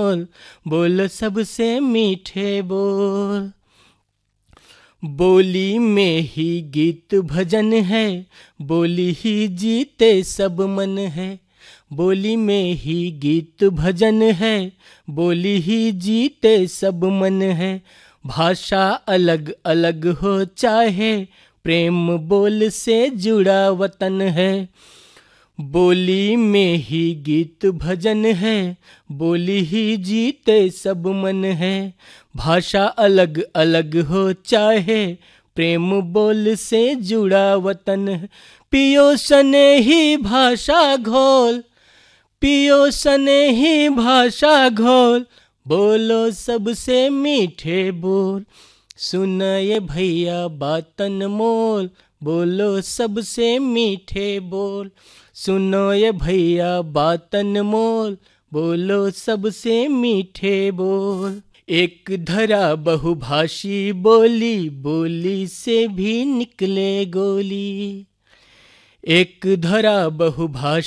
मोल, बोलो सबसे मीठे बोल। बोली में ही गीत भजन है, बोली ही जीते सब मन है। बोली में ही गीत भजन है, बोली ही जीते सब मन है। भाषा अलग अलग हो चाहे, प्रेम बोल से जुड़ा वतन है। बोली में ही गीत भजन है, बोली ही जीते सब मन है। भाषा अलग अलग हो चाहे, प्रेम बोल से जुड़ा वतन है। पियो सने ही भाषा घोल, पियो सने ही भाषा घोल, बोलो सबसे मीठे बोल। सुन ये भैया बातन मोल, बोलो सबसे मीठे बोल। सुनो ये भैया बातन मोल, बोलो सबसे मीठे बोल। एक धरा बहुभाषी बोली, बोली से भी निकले गोली। एक धरा बहुभाषी